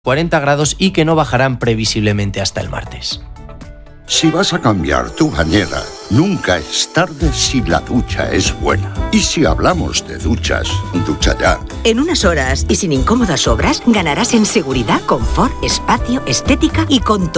40 grados y que no bajarán previsiblemente hasta el martes. Si vas a cambiar tu bañera, nunca es tarde si la ducha es buena. Y si hablamos de duchas, ducha ya. En unas horas y sin incómodas obras, ganarás en seguridad, confort, espacio, estética y con todo.